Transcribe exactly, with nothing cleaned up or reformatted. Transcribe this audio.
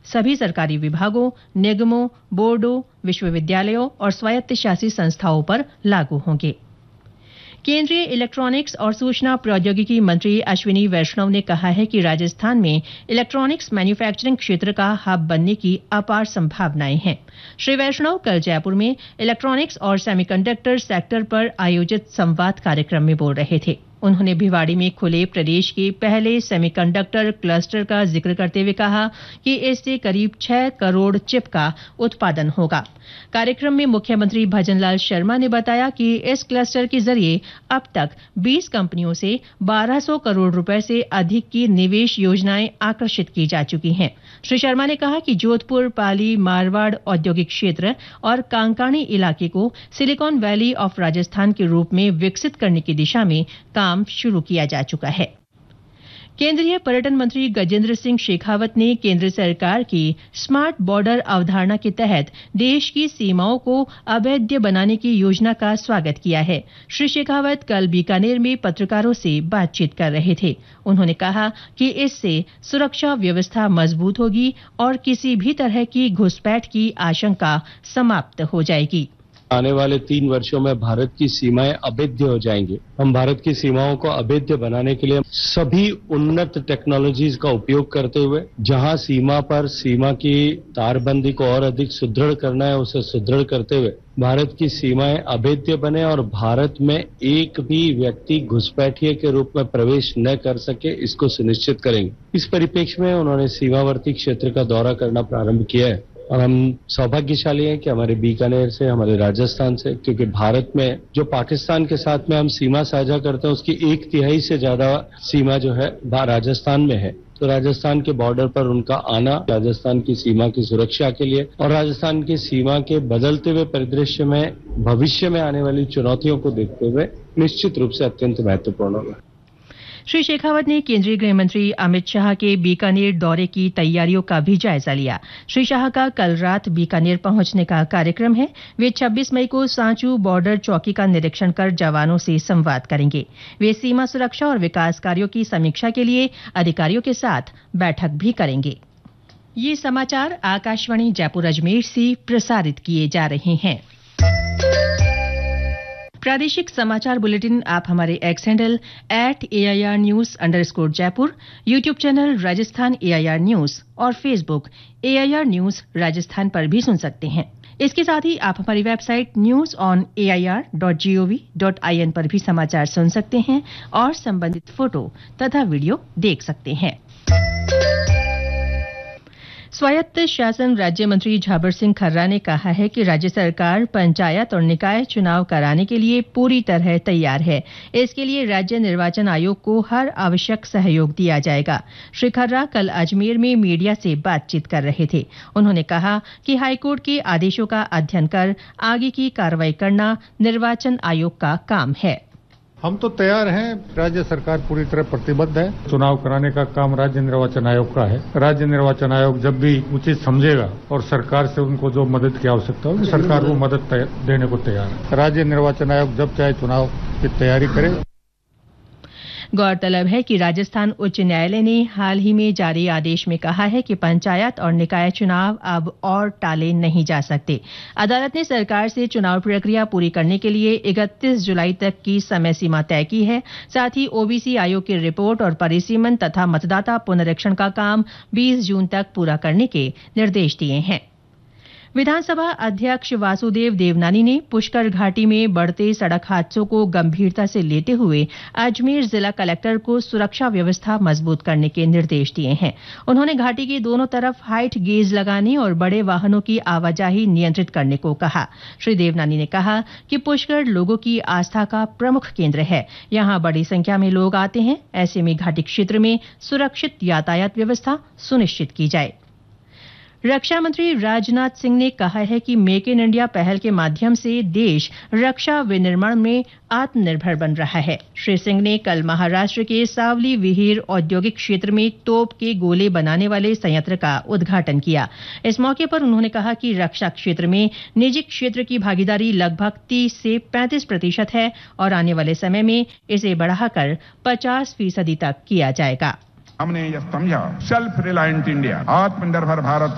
सभी सरकारी विभागों, निगमों, बोर्डों, विश्वविद्यालयों और स्वायत्त शासी संस्थाओं पर लागू होंगे। केंद्रीय इलेक्ट्रॉनिक्स और सूचना प्रौद्योगिकी मंत्री अश्विनी वैष्णव ने कहा है कि राजस्थान में इलेक्ट्रॉनिक्स मैन्युफैक्चरिंग क्षेत्र का हब बनने की अपार संभावनाएं हैं। श्री वैष्णव कल जयपुर में इलेक्ट्रॉनिक्स और सेमीकंडक्टर सेक्टर पर आयोजित संवाद कार्यक्रम में बोल रहे थे। उन्होंने भिवाड़ी में खुले प्रदेश के पहले सेमीकंडक्टर क्लस्टर का जिक्र करते हुए कहा कि इससे करीब छह करोड़ चिप का उत्पादन होगा। कार्यक्रम में मुख्यमंत्री भजनलाल शर्मा ने बताया कि इस क्लस्टर के जरिए अब तक बीस कंपनियों से बारह सौ करोड़ रुपए से अधिक की निवेश योजनाएं आकर्षित की जा चुकी हैं। श्री शर्मा ने कहा कि जोधपुर, पाली, मारवाड़ औद्योगिक क्षेत्र और कांकाणी इलाके को सिलिकॉन वैली ऑफ राजस्थान के रूप में विकसित करने की दिशा में काम शुरू किया जा चुका है। केंद्रीय पर्यटन मंत्री गजेंद्र सिंह शेखावत ने केंद्र सरकार की स्मार्ट बॉर्डर अवधारणा के तहत देश की सीमाओं को अभेद्य बनाने की योजना का स्वागत किया है। श्री शेखावत कल बीकानेर में पत्रकारों से बातचीत कर रहे थे। उन्होंने कहा कि इससे सुरक्षा व्यवस्था मजबूत होगी और किसी भी तरह की घुसपैठ की आशंका समाप्त हो जाएगी। आने वाले तीन वर्षों में भारत की सीमाएं अभेद्य हो जाएंगी। हम भारत की सीमाओं को अभेद्य बनाने के लिए सभी उन्नत टेक्नोलॉजीज का उपयोग करते हुए जहां सीमा पर सीमा की तारबंदी को और अधिक सुदृढ़ करना है, उसे सुदृढ़ करते हुए भारत की सीमाएं अभेद्य बने और भारत में एक भी व्यक्ति घुसपैठिए के रूप में प्रवेश न कर सके, इसको सुनिश्चित करेंगे। इस परिप्रेक्ष्य में उन्होंने सीमावर्ती क्षेत्र का दौरा करना प्रारंभ किया है और हम सौभाग्यशाली हैं कि हमारे बीकानेर से, हमारे राजस्थान से, क्योंकि भारत में जो पाकिस्तान के साथ में हम सीमा साझा करते हैं उसकी एक तिहाई से ज्यादा सीमा जो है राजस्थान में है। तो राजस्थान के बॉर्डर पर उनका आना राजस्थान की सीमा की सुरक्षा के लिए और राजस्थान की सीमा के बदलते हुए परिदृश्य में भविष्य में आने वाली चुनौतियों को देखते हुए निश्चित रूप से अत्यंत महत्वपूर्ण होगा। श्री शेखावत ने केंद्रीय गृह मंत्री अमित शाह के बीकानेर दौरे की तैयारियों का भी जायजा लिया। श्री शाह का कल रात बीकानेर पहुंचने का कार्यक्रम है। वे छब्बीस मई को सांचू बॉर्डर चौकी का निरीक्षण कर जवानों से संवाद करेंगे। वे सीमा सुरक्षा और विकास कार्यों की समीक्षा के लिए अधिकारियों के साथ बैठक भी करेंगे। ये समाचार आकाशवाणी जयपुर अजमेर से प्रसारित किए जा रहे हैं। प्रादेशिक समाचार बुलेटिन आप हमारे x handle at AIR news underscore Jaipur, YouTube channel Rajasthan AIR news और फेसबुक एआईआर न्यूज राजस्थान पर भी सुन सकते हैं। इसके साथ ही आप हमारी website news on AIR dot gov dot IN पर भी समाचार सुन सकते हैं और संबंधित फोटो तथा वीडियो देख सकते हैं। स्वायत्त शासन राज्य मंत्री झाबर सिंह खर्रा ने कहा है कि राज्य सरकार पंचायत और निकाय चुनाव कराने के लिए पूरी तरह तैयार है। इसके लिए राज्य निर्वाचन आयोग को हर आवश्यक सहयोग दिया जाएगा। श्री खर्रा कल अजमेर में मीडिया से बातचीत कर रहे थे। उन्होंने कहा कि हाईकोर्ट के आदेशों का अध्ययन कर आगे की कार्रवाई करना निर्वाचन आयोग का काम है। हम तो तैयार हैं। राज्य सरकार पूरी तरह प्रतिबद्ध है। चुनाव कराने का काम राज्य निर्वाचन आयोग का है। राज्य निर्वाचन आयोग जब भी उचित समझेगा और सरकार से उनको जो मदद की आवश्यकता होगी सरकार वो मदद देने को तैयार है। राज्य निर्वाचन आयोग जब चाहे चुनाव की तैयारी करे। गौरतलब है कि राजस्थान उच्च न्यायालय ने हाल ही में जारी आदेश में कहा है कि पंचायत और निकाय चुनाव अब और टाले नहीं जा सकते। अदालत ने सरकार से चुनाव प्रक्रिया पूरी करने के लिए इकतीस जुलाई तक की समय सीमा तय की है। साथ ही ओबीसी आयोग की रिपोर्ट और परिसीमन तथा मतदाता पुनरीक्षण का काम बीस जून तक पूरा करने के निर्देश दिए हैं। विधानसभा अध्यक्ष वासुदेव देवनानी ने पुष्कर घाटी में बढ़ते सड़क हादसों को गंभीरता से लेते हुए अजमेर जिला कलेक्टर को सुरक्षा व्यवस्था मजबूत करने के निर्देश दिए हैं। उन्होंने घाटी के दोनों तरफ हाइट गेज लगाने और बड़े वाहनों की आवाजाही नियंत्रित करने को कहा। श्री देवनानी ने कहा कि पुष्कर लोगों की आस्था का प्रमुख केंद्र है। यहां बड़ी संख्या में लोग आते हैं। ऐसे में घाटी क्षेत्र में सुरक्षित यातायात व्यवस्था सुनिश्चित की जाए। रक्षा मंत्री राजनाथ सिंह ने कहा है कि मेक इन इंडिया पहल के माध्यम से देश रक्षा विनिर्माण में आत्मनिर्भर बन रहा है। श्री सिंह ने कल महाराष्ट्र के सावली विहीर औद्योगिक क्षेत्र में तोप के गोले बनाने वाले संयंत्र का उद्घाटन किया। इस मौके पर उन्होंने कहा कि रक्षा क्षेत्र में निजी क्षेत्र की भागीदारी लगभग तीस से पैंतीस प्रतिशत है और आने वाले समय में इसे बढ़ाकर पचास फीसदी तक किया जाएगा। हमने यह समझा सेल्फ रिलायंट इंडिया, आत्मनिर्भर भारत